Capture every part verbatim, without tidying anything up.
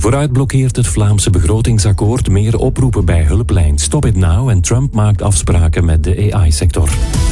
Vooruit blokkeert het Vlaamse begrotingsakkoord meer oproepen bij hulplijn Stop It Now en Trump maakt afspraken met de A I-sector.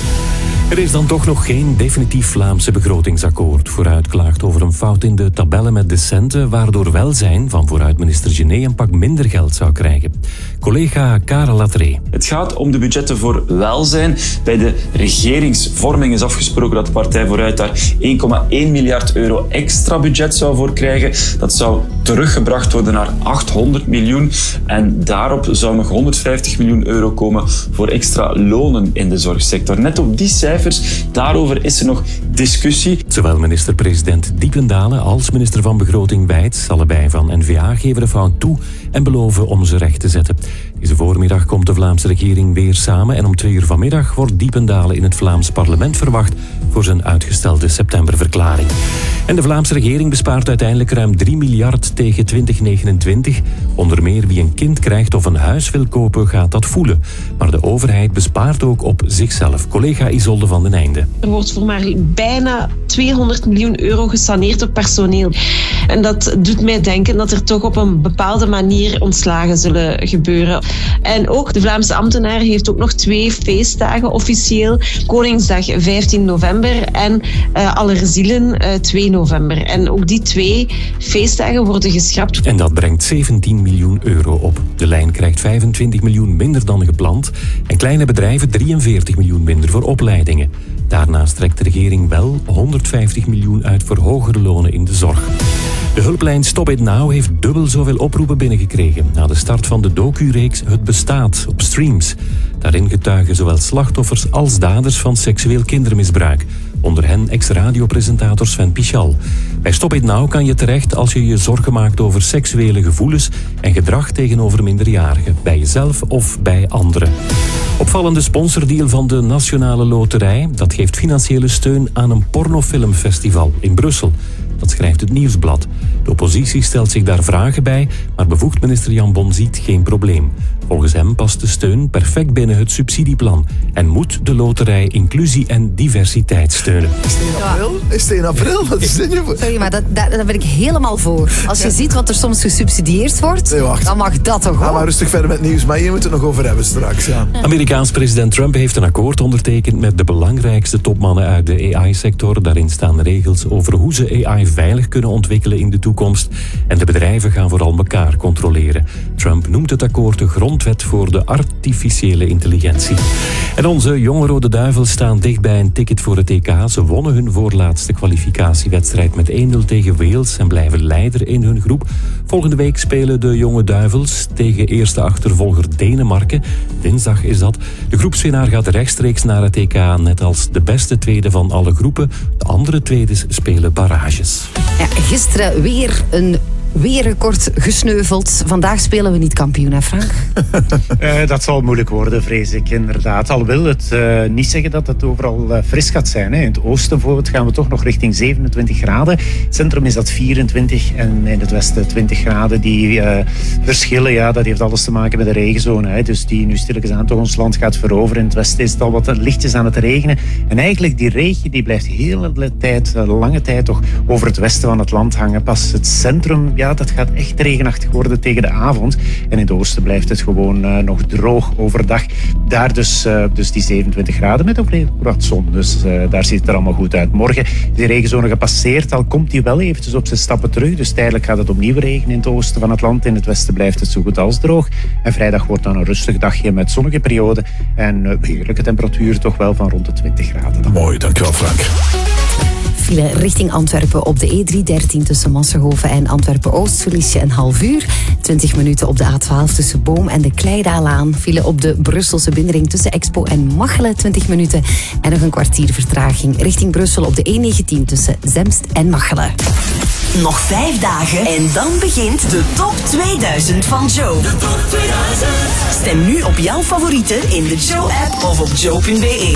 Er is dan toch nog geen definitief Vlaamse begrotingsakkoord. Vooruit klaagt over een fout in de tabellen met de centen, waardoor Welzijn van vooruitminister Gené een pak minder geld zou krijgen. Collega Karel Latree. Het gaat om de budgetten voor welzijn. Bij de regeringsvorming is afgesproken dat de Partij Vooruit daar één komma één miljard euro extra budget zou voor krijgen. Dat zou teruggebracht worden naar achthonderd miljoen. En daarop zou nog honderdvijftig miljoen euro komen voor extra lonen in de zorgsector. Net op die cijfers, daarover is er nog discussie. Zowel minister-president Diependalen als minister van Begroting Wijts, allebei van N V A, geven de fout toe en beloven om ze recht te zetten. Deze voormiddag komt de Vlaamse regering weer samen en om twee uur vanmiddag wordt Diependalen in het Vlaams parlement verwacht voor zijn uitgestelde septemberverklaring. En de Vlaamse regering bespaart uiteindelijk ruim drie miljard tegen twintig negenentwintig. Onder meer wie een kind krijgt of een huis wil kopen gaat dat voelen. Maar de overheid bespaart ook op zichzelf. Collega Isolde van den Einde. Er wordt voor maar bijna tweehonderd miljoen euro gesaneerd op personeel. En dat doet mij denken dat er toch op een bepaalde manier ontslagen zullen gebeuren. En ook de Vlaamse ambtenaar heeft ook nog twee feestdagen officieel. Koningsdag vijftien november en uh, Allerzielen uh, twee november. En ook die twee feestdagen worden geschrapt. En dat brengt zeventien miljoen euro op. De lijn krijgt vijfentwintig miljoen minder dan gepland. En kleine bedrijven drieënveertig miljoen minder voor opleidingen. Daarnaast trekt de regering wel honderdvijftig miljoen uit voor hogere lonen in de zorg. De hulplijn Stop It Now heeft dubbel zoveel oproepen binnengekregen na de start van de docu-reeks Het Bestaat op Streams. Daarin getuigen zowel slachtoffers als daders van seksueel kindermisbruik. Onder hen ex-radiopresentator Sven Pichal. Bij Stop It Now kan je terecht als je je zorgen maakt over seksuele gevoelens en gedrag tegenover minderjarigen, bij jezelf of bij anderen. Opvallende sponsordeal van de Nationale Loterij, dat geeft financiële steun aan een pornofilmfestival in Brussel. Dat schrijft het Nieuwsblad. De oppositie stelt zich daar vragen bij, maar bevoegd minister Jan Bon ziet geen probleem. Volgens hem past de steun perfect binnen het subsidieplan en moet de loterij inclusie en diversiteit steunen. Is het in april? Is het in april? Wat is dit nu voor? Sorry, maar dat, dat, daar ben ik helemaal voor. Als je ziet wat er soms gesubsidieerd wordt, nee, dan mag dat toch ook. Ga maar rustig verder met nieuws, maar je moet het nog over hebben straks. Ja. Amerikaans president Trump heeft een akkoord ondertekend met de belangrijkste topmannen uit de A I-sector. Daarin staan regels over hoe ze A I veilig kunnen ontwikkelen in de toekomst. En de bedrijven gaan vooral elkaar controleren. Trump noemt het akkoord de grondwet voor de artificiële intelligentie. En onze jonge Rode Duivels staan dicht bij een ticket voor het E K. Ze wonnen hun voorlaatste kwalificatiewedstrijd met één nul tegen Wales en blijven leider in hun groep. Volgende week spelen de jonge Duivels tegen eerste achtervolger Denemarken. Dinsdag is dat. De groepswinnaar gaat rechtstreeks naar het E K, net als de beste tweede van alle groepen. De andere tweedes spelen barrages. Ja, gisteren weer een weerrecord gesneuveld. Vandaag spelen we niet kampioen, hè Frank? uh, dat zal moeilijk worden, vrees ik inderdaad. Al wil het uh, niet zeggen dat het overal uh, fris gaat zijn. Hè. In het oosten bijvoorbeeld gaan we toch nog richting zevenentwintig graden. Het centrum is dat vierentwintig en in het westen twintig graden. Die uh, verschillen, ja, dat heeft alles te maken met de regenzone. Hè. Dus die nu stilletjes aan toch ons land gaat veroveren. In het westen is het al wat lichtjes aan het regenen. En eigenlijk die regen die blijft de hele tijd, uh, lange tijd toch over het westen van het land hangen. Pas het centrum, ja, dat gaat echt regenachtig worden tegen de avond. En in het oosten blijft het gewoon uh, nog droog overdag. Daar dus, uh, dus die zevenentwintig graden met ook wat zon. Dus uh, daar ziet het er allemaal goed uit. Morgen is die regenzone gepasseerd, al komt die wel eventjes op zijn stappen terug. Dus tijdelijk gaat het opnieuw regenen in het oosten van het land. In het westen blijft het zo goed als droog. En vrijdag wordt dan een rustig dagje met zonnige periode. En uh, heerlijke temperatuur toch wel van rond de twintig graden. Dan. Mooi, dankjewel Frank. File richting Antwerpen op de E driehonderddertien tussen Massenhoven en Antwerpen-Oost verlies je een half uur. twintig minuten op de A twaalf tussen Boom en de Kleidaalaan. File op de Brusselse binnenring tussen Expo en Machelen twintig minuten. En nog een kwartier vertraging richting Brussel op de E negentien tussen Zemst en Machelen. Nog vijf dagen en dan begint de top tweeduizend van Joe. De top tweeduizend. Stem nu op jouw favorieten in de Joe-app of op joe punt b e.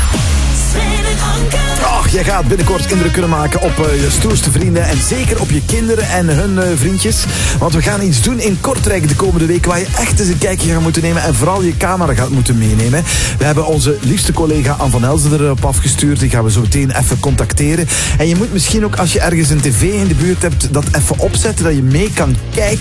Ach, jij gaat binnenkort indruk kunnen maken op uh, je stoerste vrienden en zeker op je kinderen en hun uh, vriendjes. Want we gaan iets doen in Kortrijk de komende week waar je echt eens een kijkje gaat moeten nemen en vooral je camera gaat moeten meenemen. We hebben onze liefste collega Anne van Elzen erop afgestuurd. Die gaan we zo meteen even contacteren. En je moet misschien ook als je ergens een tv in de buurt hebt dat even opzetten, dat je mee kan kijken.